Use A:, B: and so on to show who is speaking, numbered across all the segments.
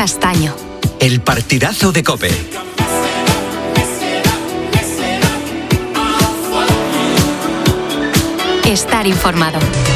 A: Castaño.
B: El partidazo de COPE.
A: Estar informado.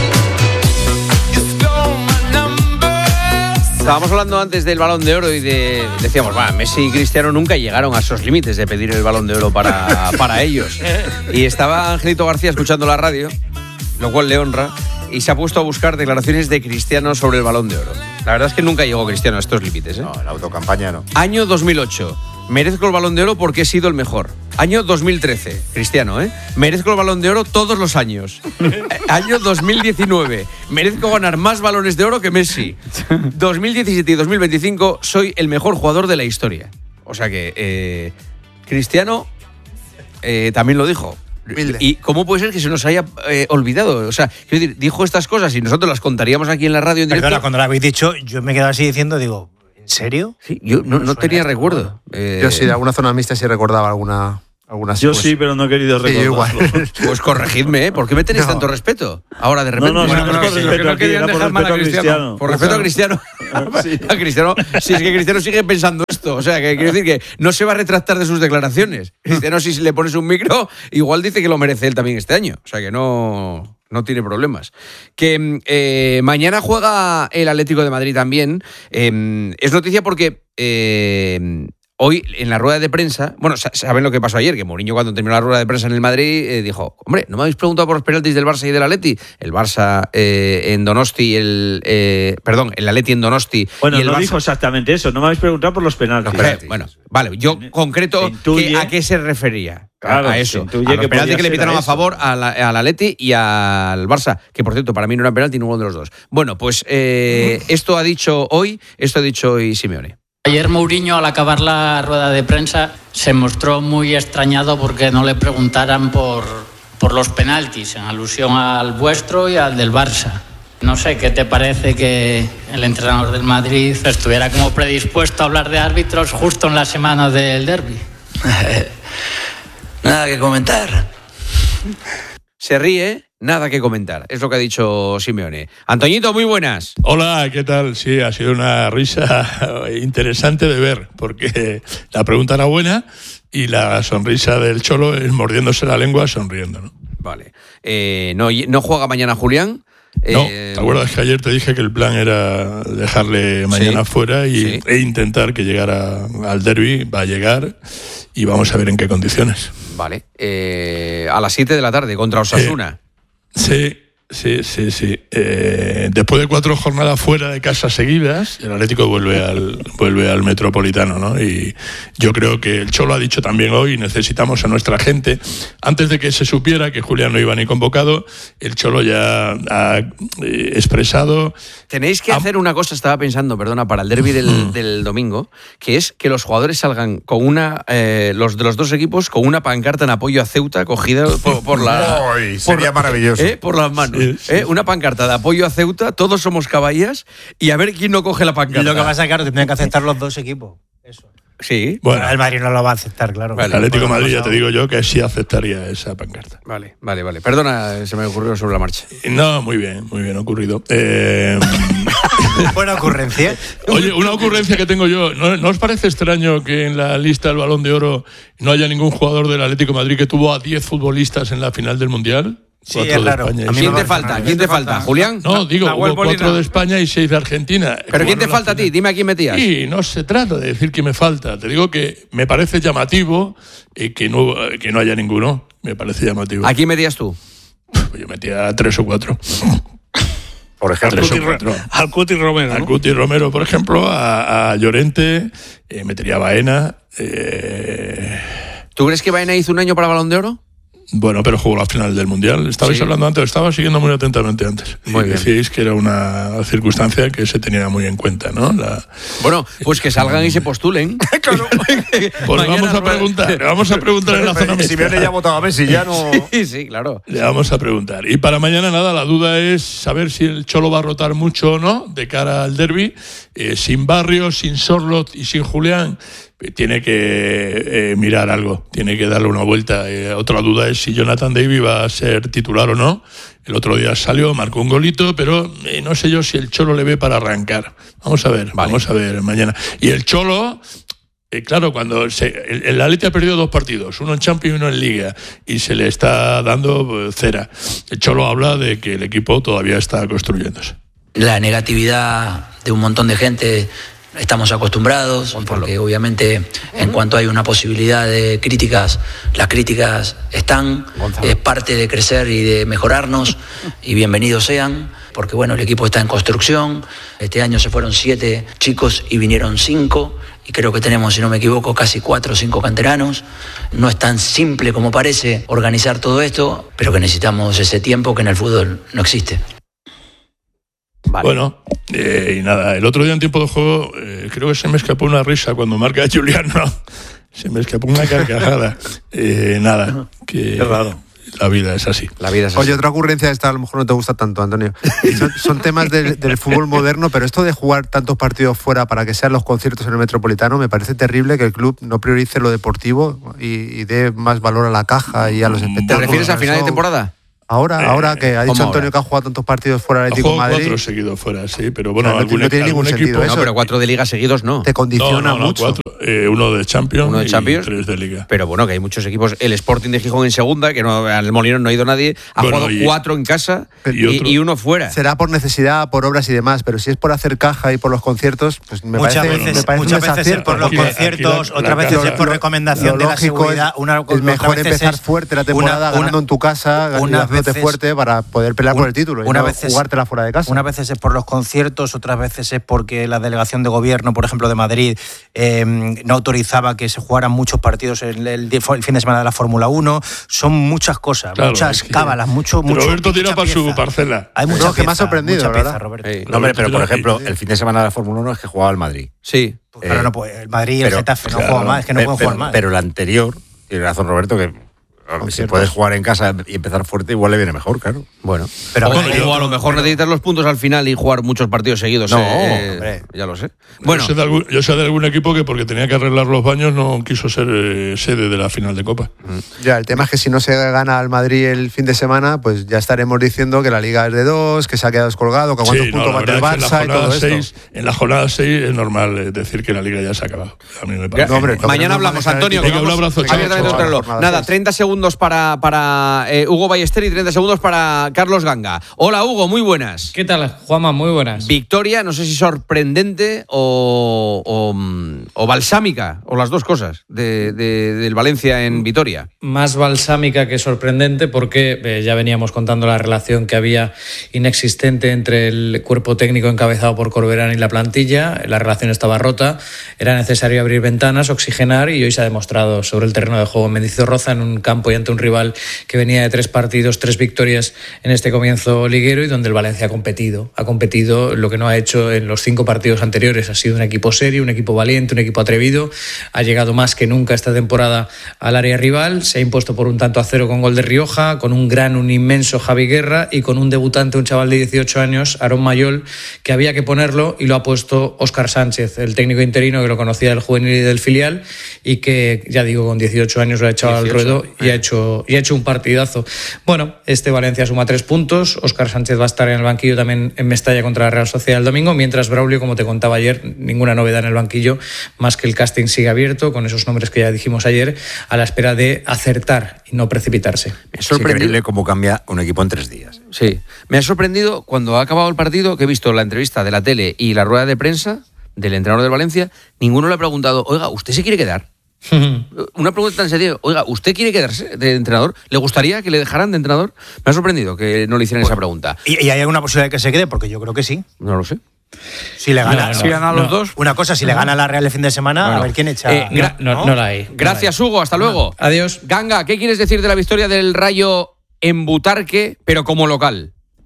C: Estábamos hablando antes del Balón de Oro y decíamos, Messi y Cristiano nunca llegaron a esos límites de pedir el Balón de Oro para ellos. Y estaba Angelito García escuchando la radio, lo cual le honra, y se ha puesto a buscar declaraciones de Cristiano sobre el Balón de Oro. La verdad es que nunca llegó Cristiano a estos límites, ¿eh?
D: No, la autocampaña no.
C: Año 2008. Merezco el Balón de Oro porque he sido el mejor. Año 2013, Cristiano, merezco el Balón de Oro todos los años. Año 2019, merezco ganar más balones de oro que Messi. 2017 y 2025, soy el mejor jugador de la historia. O sea que Cristiano también lo dijo.
D: Humilde.
C: ¿Y cómo puede ser que se nos haya olvidado? O sea, quiero decir, dijo estas cosas y nosotros las contaríamos aquí en la radio en directo.
E: Perdona, cuando lo habéis dicho, yo me he quedado así diciendo, digo, ¿en serio?
C: Sí, yo no tenía recuerdo.
D: Yo sí, de alguna zona mixta sí recordaba alguna.
F: Yo sí, pero no he querido recordarlo.
D: Igual.
C: Pues corregidme, ¿por qué me tenéis tanto respeto? Ahora de repente.
F: No,
C: Bueno,
F: por respeto aquí, era por respeto a Cristiano.
C: Por respeto a Cristiano.
F: Sí.
C: A Cristiano, si es que Cristiano sigue pensando esto. O sea, que quiero decir que no se va a retractar de sus declaraciones. Cristiano, si le pones un micro, igual dice que lo merece él también este año. O sea, que no tiene problemas. Que mañana juega el Atlético de Madrid también. Es noticia porque hoy, en la rueda de prensa, bueno, saben lo que pasó ayer, que Mourinho, cuando terminó la rueda de prensa en el Madrid, dijo, hombre, ¿no me habéis preguntado por los penaltis del Barça y del Atleti? El Barça en Donosti, el Atleti en Donosti.
F: Bueno,
C: y el
F: no
C: Barça
F: dijo exactamente eso, no me habéis preguntado por los penaltis.
C: Bueno, vale, yo concreto ¿a qué se refería?
F: Claro,
C: a eso.
F: a los
C: penaltis que le pitaron a favor al Atleti y al Barça, que por cierto, para mí no era penalti ninguno de los dos. Bueno, pues esto ha dicho hoy Simeone.
G: Ayer Mourinho, al acabar la rueda de prensa, se mostró muy extrañado porque no le preguntaran por los penaltis, en alusión al vuestro y al del Barça. No sé, ¿qué te parece que el entrenador del Madrid estuviera como predispuesto a hablar de árbitros justo en la semana del derbi?
H: Nada que comentar.
C: Se ríe, nada que comentar. Es lo que ha dicho Simeone. Antoñito, muy buenas.
I: Hola, ¿qué tal? Sí, ha sido una risa interesante de ver, porque la pregunta era buena y la sonrisa del Cholo es mordiéndose la lengua sonriendo, ¿no?
C: Vale. ¿No juega mañana Julián?
I: No, ¿te acuerdas que ayer te dije que el plan era dejarle mañana fuera e intentar que llegara al derbi? Va a llegar y vamos a ver en qué condiciones.
C: Vale. A las 7 de la tarde contra Osasuna.
I: Sí. Después de 4 jornadas fuera de casa seguidas, el Atlético vuelve al Metropolitano, ¿no? Y yo creo que el Cholo ha dicho también hoy, necesitamos a nuestra gente. Antes de que se supiera que Julián no iba ni convocado, el Cholo ya ha expresado...
C: Tenéis que hacer una cosa, estaba pensando, perdona, para el derbi del domingo, que es que los jugadores salgan con los de los dos equipos con una pancarta en apoyo a Ceuta cogida por la...
D: Sería maravilloso.
C: Por las manos. Una pancarta de apoyo a Ceuta, todos somos caballas, y a ver quién no coge la pancarta.
E: Y lo que pasa, claro, tendrían que aceptar los dos equipos. Eso.
C: Sí.
E: Bueno, el Madrid no lo va a aceptar, claro.
I: El Atlético de Madrid, ya te digo yo, que sí aceptaría esa pancarta.
C: Vale. Perdona, se me ocurrió sobre la marcha.
I: No, muy bien ocurrido.
E: Buena ocurrencia.
I: Oye, una ocurrencia que tengo yo. ¿No os parece extraño que en la lista del Balón de Oro no haya ningún jugador del Atlético de Madrid que tuvo a 10 futbolistas en la final del Mundial?
E: Sí, es raro.
C: ¿Quién te falta? ¿Julián?
I: No, digo, hubo 4 de España y 6 de Argentina.
C: ¿Pero quién te falta a ti? Dime a quién metías.
I: Sí, no se trata de decir que me falta. Te digo que me parece llamativo que no haya ninguno. Me parece llamativo.
C: ¿A quién metías tú?
I: Yo metía a 3 o 4.
D: Por ejemplo,
F: Al Cuti Romero.
I: Al Cuti Romero, por ejemplo, a Llorente, metería a Baena.
C: ¿Tú crees que Baena hizo un año para Balón de Oro?
I: Bueno, pero jugó la final del Mundial. Estabais hablando antes, estaba siguiendo muy atentamente antes.
C: Muy bien.
I: Decíais que era una circunstancia que se tenía muy en cuenta, ¿no?
C: Bueno, pues que salgan y se postulen.
I: Claro. Pues vamos a preguntar en la zona mixta.
D: Si Simeone ya ha votado a Messi, ya no...
C: Sí, claro.
I: Le vamos a preguntar. Y para mañana, nada, la duda es saber si el Cholo va a rotar mucho o no de cara al derbi. Sin Barrios, sin Sorloth y sin Julián, tiene que mirar algo, tiene que darle una vuelta. Otra duda es si Jonathan David va a ser titular o no. El otro día salió, marcó un golito, pero no sé yo si el Cholo le ve para arrancar. Vamos a ver mañana. Y el Cholo... claro, cuando el Atleti ha perdido 2 partidos, uno en Champions y uno en Liga, y se le está dando cera. El Cholo habla de que el equipo todavía está construyéndose.
A: La negatividad de un montón de gente estamos acostumbrados, porque obviamente en cuanto hay una posibilidad de críticas, las críticas están, es parte de crecer y de mejorarnos, y bienvenidos sean, porque bueno, el equipo está en construcción. Este año se fueron 7 chicos y vinieron 5, y creo que tenemos, si no me equivoco, casi 4 o 5 canteranos. No es tan simple como parece organizar todo esto, pero que necesitamos ese tiempo que en el fútbol no existe.
C: Vale.
I: Bueno, y nada, el otro día en tiempo de juego creo que se me escapó una risa cuando marca Juliano. Se me escapó una carcajada. Nada, que
F: raro.
I: La vida es así.
D: Oye, otra ocurrencia esta a lo mejor no te gusta tanto, Antonio. Son temas del fútbol moderno, pero esto de jugar tantos partidos fuera para que sean los conciertos en el Metropolitano, me parece terrible que el club no priorice lo deportivo y dé más valor a la caja y a los espectáculos.
C: ¿Te refieres a final de temporada?
D: Ahora que ha dicho Antonio que ha jugado tantos partidos fuera del Atlético de Madrid.
I: 4 seguidos fuera, sí, pero bueno,
D: no tiene ningún sentido eso.
C: No, pero 4 de Liga seguidos no.
D: Te condiciona mucho.
I: 4, uno de Champions y 3 de Liga.
C: Pero bueno, que hay muchos equipos. El Sporting de Gijón en segunda, que no, al Molinón no ha ido nadie, ha jugado 4 en casa y uno fuera.
D: Será por necesidad, por obras y demás, pero si es por hacer caja y por los conciertos, pues
E: muchas veces es por los conciertos, otras veces es por recomendación de la seguridad.
D: Es mejor empezar fuerte la temporada ganando en tu casa, ganándote fuerte para poder pelear por el título y no jugártela fuera de casa.
E: Unas veces es por los conciertos, otras veces es porque la delegación de gobierno, por ejemplo, de Madrid, no autorizaba que se jugaran muchos partidos el fin de semana de la Fórmula 1. Son muchas cosas, muchas cábalas, mucho.
I: Roberto tira para su parcela.
E: Hay mucha
D: que me ha sorprendido, ¿verdad?
H: No, hombre, pero por ejemplo, el fin de semana de la Fórmula 1 es que jugaba el Madrid.
C: Sí.
E: Pero no puede, el Madrid y el Getafe no juegan más, es que no pueden jugar más.
H: Pero el anterior, tiene razón Roberto, que si puedes jugar en casa y empezar fuerte, igual le viene mejor, claro.
C: Bueno, pero a lo mejor necesitas los puntos al final y jugar muchos partidos seguidos. Hombre. Ya lo sé. Bueno,
I: yo sé de algún equipo que porque tenía que arreglar los baños no quiso ser sede de la final de Copa.
D: Ya, el tema es que si no se gana al Madrid el fin de semana, pues ya estaremos diciendo que la Liga es de 2, que se ha quedado descolgado, que a cuántos puntos bate el Barça y todo esto.
I: En la jornada 6 es normal decir que la Liga ya se ha acabado. A mí me parece.
C: Mañana hablamos, Antonio.
I: Venga, un abrazo.
C: Nada, 30 segundos para Hugo Ballester y 30 segundos para Carlos Ganga. Hola, Hugo, muy buenas.
J: ¿Qué tal, Juanma? Muy buenas.
C: Victoria, no sé si sorprendente o balsámica, o las dos cosas, del Valencia en Vitoria.
J: Más balsámica que sorprendente porque ya veníamos contando la relación que había inexistente entre el cuerpo técnico encabezado por Corberán y la plantilla. La relación estaba rota, era necesario abrir ventanas, oxigenar, y hoy se ha demostrado sobre el terreno de juego en Mendizorroza, en un campo y ante un rival que venía de 3 partidos, 3 victorias en este comienzo liguero, y donde el Valencia ha competido lo que no ha hecho en los 5 partidos anteriores. Ha sido un equipo serio, un equipo valiente, un equipo atrevido, ha llegado más que nunca esta temporada al área rival, se ha impuesto por 1-0 con gol de Rioja, con un inmenso Javi Guerra y con un debutante, un chaval de 18 años, Aarón Mayol, que había que ponerlo y lo ha puesto Óscar Sánchez, el técnico interino que lo conocía del juvenil y del filial, y que, ya digo, con 18 años lo ha echado al ruedo y ha hecho un partidazo. Bueno, este Valencia suma 3 puntos. Óscar Sánchez va a estar en el banquillo también en Mestalla contra la Real Sociedad el domingo, mientras Braulio, como te contaba ayer, ninguna novedad en el banquillo, más que el casting sigue abierto con esos nombres que ya dijimos ayer, a la espera de acertar y no precipitarse.
H: Es increíble cómo cambia un equipo en 3 días.
C: Sí, me ha sorprendido cuando ha acabado el partido, que he visto la entrevista de la tele y la rueda de prensa del entrenador del Valencia. Ninguno le ha preguntado, oiga, ¿usted se quiere quedar? Una pregunta tan seria, oiga, ¿usted quiere quedarse de entrenador? ¿Le gustaría que le dejaran de entrenador? Me ha sorprendido que no le hicieran esa pregunta.
E: ¿Y hay alguna posibilidad de que se quede? Porque yo creo que sí.
C: No lo sé.
E: Si le gana, los dos. Una cosa, si le gana la Real el fin de semana, a ver quién echa.
J: No la hay.
C: Gracias, Hugo, hasta luego.
J: Adiós.
C: Ganga, ¿qué quieres decir de la victoria del Rayo en Butarque, pero como local?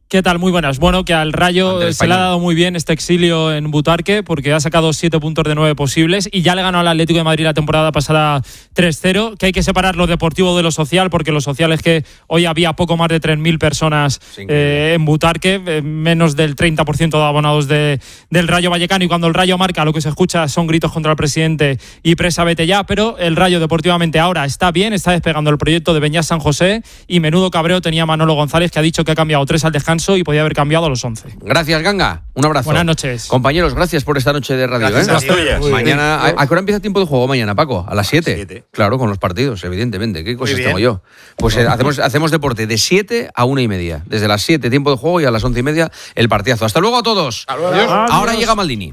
K: ¿Qué tal? Muy buenas. Bueno, que al Rayo se le ha dado muy bien este exilio en Butarque porque ha sacado 7 puntos de 9 posibles y ya le ganó al Atlético de Madrid la temporada pasada 3-0, que hay que separar lo deportivo de lo social porque lo social es que hoy había poco más de 3.000 personas en Butarque, menos del 30% de abonados del Rayo Vallecano, y cuando el Rayo marca lo que se escucha son gritos contra el presidente y presa vete ya, pero el Rayo deportivamente ahora está bien, está despegando el proyecto de Beñat San José y menudo cabreo tenía Manolo González, que ha dicho que ha cambiado 3 al descanso y podía haber cambiado a los 11.
C: Gracias, Ganga. Un abrazo.
K: Buenas noches.
C: Compañeros, gracias por esta noche de radio. Mañana, ¿a qué hora empieza tiempo de juego mañana, Paco? A las 7. Claro, con los partidos, evidentemente. ¿Qué cosas tengo yo? Pues hacemos deporte de 7 a 1:30. Desde las 7 tiempo de juego y a las 11:30 el partidazo. Hasta luego a todos.
L: Adiós.
C: Ahora llega Maldini.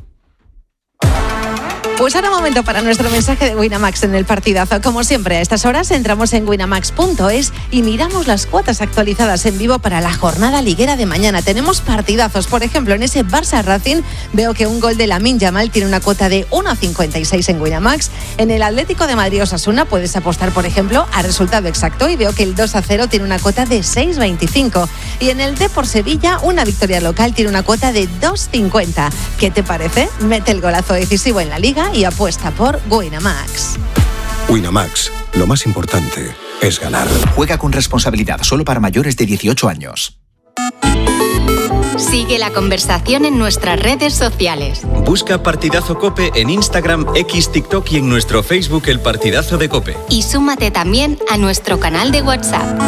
L: Pues ahora momento para nuestro mensaje de Winamax en el partidazo. Como siempre, a estas horas entramos en winamax.es y miramos las cuotas actualizadas en vivo para la jornada liguera de mañana. Tenemos partidazos. Por ejemplo, en ese Barça Racing veo que un gol de Lamine Yamal tiene una cuota de 1,56 en Winamax. En el Atlético de Madrid Osasuna puedes apostar, por ejemplo, a resultado exacto y veo que el 2-0 tiene una cuota de 6,25. Y en el Depor Sevilla, una victoria local tiene una cuota de 2,50. ¿Qué te parece? Mete el golazo decisivo en la Liga y apuesta por Winamax.
M: Winamax, lo más importante es ganar.
B: Juega con responsabilidad, solo para mayores de 18 años.
N: Sigue la conversación en nuestras redes sociales.
B: Busca Partidazo COPE en Instagram, X, TikTok y en nuestro Facebook El Partidazo de COPE.
N: Y súmate también a nuestro canal de WhatsApp.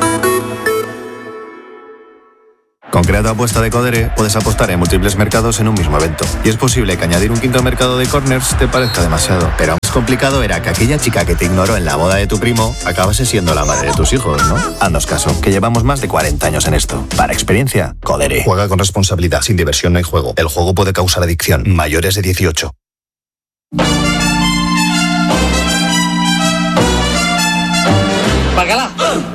O: Con Creato Apuesta de Codere puedes apostar en múltiples mercados en un mismo evento. Y es posible que añadir un quinto mercado de corners te parezca demasiado. Pero aún más complicado era que aquella chica que te ignoró en la boda de tu primo acabase siendo la madre de tus hijos, ¿no? Haznos caso, que llevamos más de 40 años en esto. Para experiencia, Codere.
M: Juega con responsabilidad, sin diversión no hay juego. El juego puede causar adicción. Mayores de 18.
P: ¡Bacala!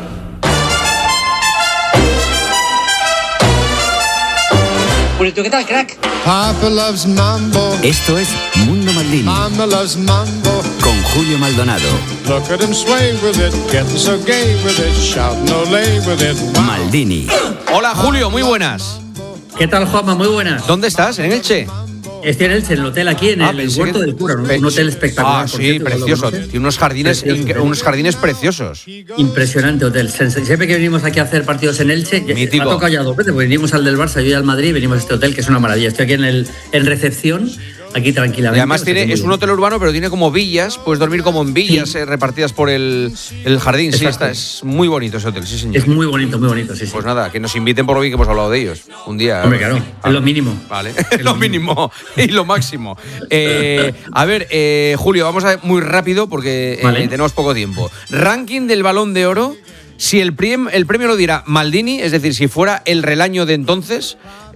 P: ¿Qué tal, crack?
Q: Papa loves mambo.
B: Esto es Mundo Maldini.
Q: Mama loves mambo.
B: Con Julio Maldonado.
Q: Look at him sway with it, getting so gay with it, shouting olé with it. Wow.
B: Maldini.
C: Hola, Julio, muy buenas.
P: ¿Qué tal, Juanma? Muy buenas.
C: ¿Dónde estás? ¿En Elche?
P: Estoy en Elche, en el hotel aquí, en el Huerto del Cura, un hotel espectacular.
C: Sí, precioso. Tiene unos jardines preciosos.
P: Impresionante hotel. Siempre que venimos aquí a hacer partidos en Elche,
C: mítico.
P: Me ha tocado ya 2 veces, porque venimos al del Barça, yo y al Madrid, venimos a este hotel, que es una maravilla. Estoy aquí en recepción, aquí tranquilamente.
C: Y además es un hotel urbano, pero tiene como villas, puedes dormir como en villas repartidas por el jardín. Sí, es muy bonito ese hotel, sí, señor.
P: Es muy bonito, sí.
C: Pues nada, que nos inviten por lo que hemos hablado de ellos. Un día.
P: Hombre, claro, es lo mínimo.
C: Vale, es lo mínimo y lo máximo. A ver, Julio, vamos a ver muy rápido porque tenemos poco tiempo. Ranking del Balón de Oro. Si el premio lo diera Maldini, es decir, si fuera el Relaño de entonces,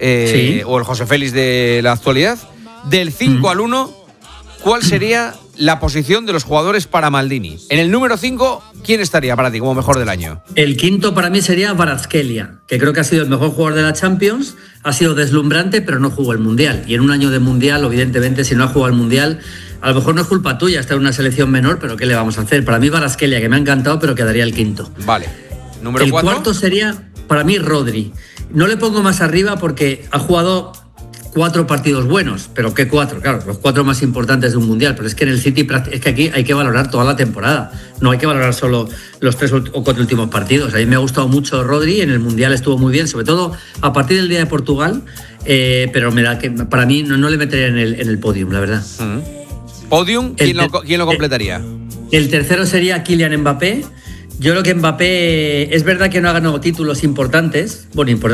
C: o el José Félix de la actualidad, del 5 al 1, ¿cuál sería la posición de los jugadores para Maldini? En el número 5, ¿quién estaría para ti como mejor del año?
P: El quinto para mí sería Kvaratskhelia, que creo que ha sido el mejor jugador de la Champions, ha sido deslumbrante, pero no jugó el Mundial. Y en un año de Mundial, evidentemente, si no ha jugado el Mundial, a lo mejor no es culpa tuya estar en una selección menor, pero ¿qué le vamos a hacer? Para mí Kvaratskhelia, que me ha encantado, pero quedaría el quinto.
C: Vale. ¿Número 4?
P: El cuarto sería, para mí, Rodri. No le pongo más arriba porque ha jugado 4 partidos buenos, pero ¿qué 4? Claro, los 4 más importantes de un Mundial, pero es que en el City es que aquí hay que valorar toda la temporada, no hay que valorar solo los 3 o 4 últimos partidos. A mí me ha gustado mucho Rodri, en el Mundial estuvo muy bien, sobre todo a partir del día de Portugal, pero me da que para mí no le metería en el podium, la verdad.
C: ¿Podium? ¿Quién lo completaría?
P: El tercero sería Kylian Mbappé. Yo creo que Mbappé es verdad que no ha ganado títulos importantes,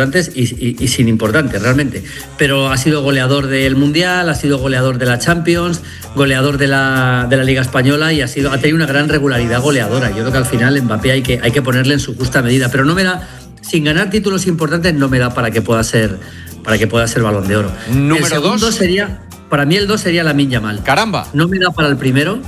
P: y sin importantes realmente, pero ha sido goleador del Mundial, ha sido goleador de la Champions, goleador de la Liga Española y ha tenido una gran regularidad goleadora. Yo creo que al final Mbappé hay que ponerle en su justa medida, pero no me da, sin ganar títulos importantes no me da para que pueda ser Balón de Oro.
C: Número 2
P: sería, para mí el 2 sería Lamine Yamal.
C: Caramba.
P: No me da para el primero.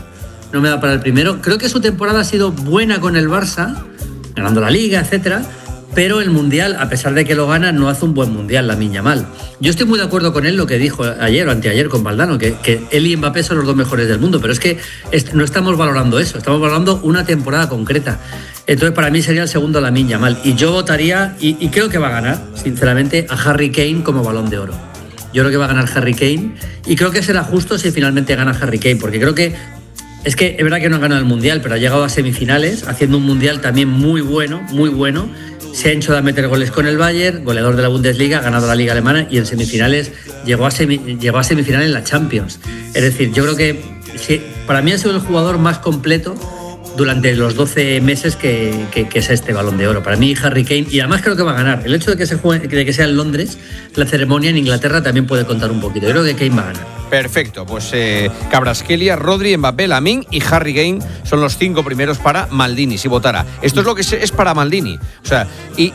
P: Creo que su temporada ha sido buena con el Barça, ganando la Liga, etcétera, pero el Mundial, a pesar de que lo gana, no hace un buen Mundial Lamine Yamal. Yo estoy muy de acuerdo con él lo que dijo ayer o anteayer con Valdano, que él y Mbappé son los 2 mejores del mundo, pero es que no estamos valorando eso, estamos valorando una temporada concreta. Entonces para mí sería el segundo Lamine Yamal. Y yo votaría, y creo que va a ganar, sinceramente, a Harry Kane como Balón de Oro. Yo creo que va a ganar Harry Kane y creo que será justo si finalmente gana Harry Kane, porque creo que es verdad que no ha ganado el Mundial, pero ha llegado a semifinales, haciendo un Mundial también muy bueno, muy bueno. Se ha hecho de meter goles con el Bayern, goleador de la Bundesliga, ha ganado la Liga Alemana y en semifinales llegó a semifinal en la Champions. Es decir, yo creo que para mí ha sido el jugador más completo durante los 12 meses que es este Balón de Oro. Para mí Harry Kane, y además creo que va a ganar. El hecho de que sea en Londres, la ceremonia en Inglaterra también puede contar un poquito. Yo creo que Kane va a ganar.
C: Perfecto, pues Kvaratskhelia, Rodri, Mbappé, Lamine y Harry Kane son los 5 primeros para Maldini, si votara. Esto es lo que es para Maldini. O sea,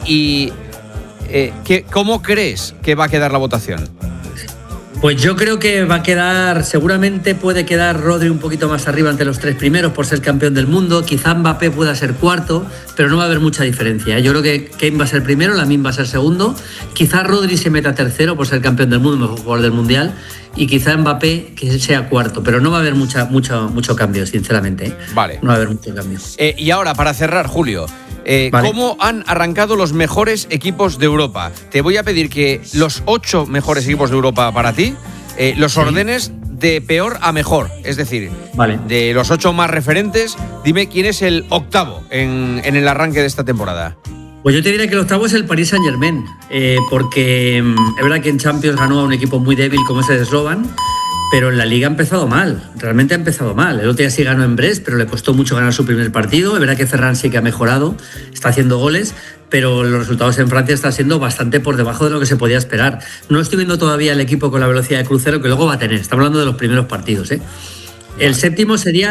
C: ¿cómo crees que va a quedar la votación?
P: Pues yo creo que va a quedar, seguramente puede quedar Rodri un poquito más arriba ante los 3 primeros por ser campeón del mundo, quizá Mbappé pueda ser cuarto, pero no va a haber mucha diferencia. Yo creo que Kane va a ser primero, Lamine va a ser segundo, quizá Rodri se meta tercero por ser campeón del mundo, mejor jugador del mundial, y quizá Mbappé que sea cuarto, pero no va a haber mucho cambio, sinceramente.
C: Vale.
P: No va a haber mucho cambio.
C: Y ahora, para cerrar, Julio,
P: Vale.
C: ¿cómo han arrancado los mejores equipos de Europa? Te voy a pedir que los 8 mejores equipos de Europa para ti los ordenes de peor a mejor. Es decir,
P: vale,
C: de los 8 más referentes, dime quién es el octavo en el arranque de esta temporada.
P: Pues yo te diría que el octavo es el Paris Saint-Germain, porque es verdad que en Champions ganó a un equipo muy débil como ese de Slovan, pero en la Liga ha empezado mal, realmente ha empezado mal. El otro día sí ganó en Brest, pero le costó mucho ganar su primer partido. Es verdad que Ferran sí que ha mejorado, está haciendo goles, pero los resultados en Francia están siendo bastante por debajo de lo que se podía esperar. No estoy viendo todavía el equipo con la velocidad de crucero que luego va a tener. Estamos hablando de los primeros partidos, ¿eh? El séptimo sería